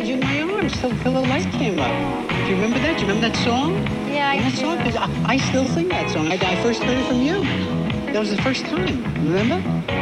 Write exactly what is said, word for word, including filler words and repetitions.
you in my arms till, till the light came up. Do you remember that? Do you remember that song? Yeah, I that do. song? 'Cause I, I still sing that song. I, I first heard it from you. That was the first time. Remember?